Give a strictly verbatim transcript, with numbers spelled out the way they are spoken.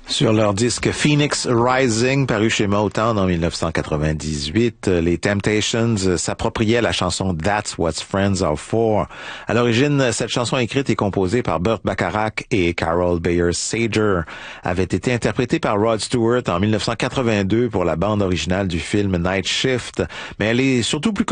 Sur leur disque Phoenix Rising, paru chez Motown en dix-neuf cent quatre-vingt-dix-huit, les Temptations s'appropriaient la chanson That's What Friends Are For. À l'origine, cette chanson écrite et composée par Burt Bacharach et Carol Bayer Sager avait été interprétée par Rod Stewart en dix-neuf cent quatre-vingt-deux pour la bande originale du film Night Shift, mais elle est surtout plus